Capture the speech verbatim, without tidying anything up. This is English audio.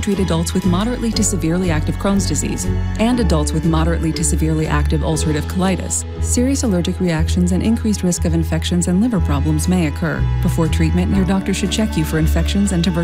treat adults with moderately to severely active Crohn's disease and adults with moderately to severely active ulcerative colitis. Serious allergic reactions and increased risk of infections and liver problems may occur. Before treatment, your doctor should check you for infections and tuberculosis.